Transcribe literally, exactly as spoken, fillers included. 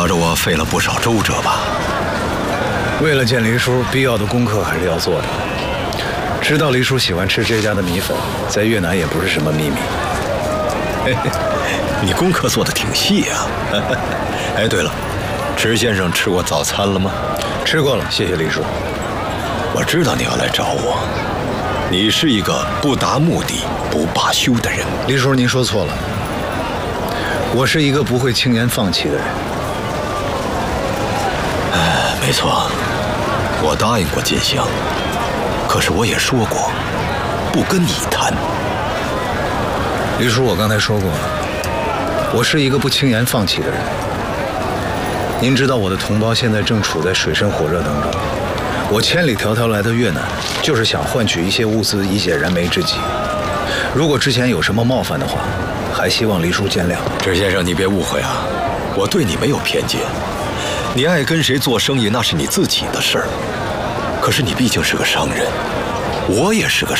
找着我费了不少周折吧？ 为了见黎叔，必要的功课还是要做的。知道黎叔喜欢吃这家的米粉，在越南也不是什么秘密。 嘿嘿，你功课做得挺细啊。哎，对了，池先生吃过早餐了吗？ 吃过了，谢谢黎叔。 我知道你要来找我，你是一个不达目的不罢休的人。 黎叔，您说错了，我是一个不会轻言放弃的人。 哎，没错，我答应过金香，可是我也说过，不跟你谈。 黎叔，我刚才说过了，我是一个不轻言放弃的人。您知道我的同胞现在正处在水深火热当中，我千里迢迢来到越南，就是想换取一些物资以解燃眉之急。如果之前有什么冒犯的话，还希望黎叔见谅。 池先生，你别误会啊，我对你没有偏见。你爱跟谁做生意那是你自己的事儿，可是你毕竟是个商人，我也是个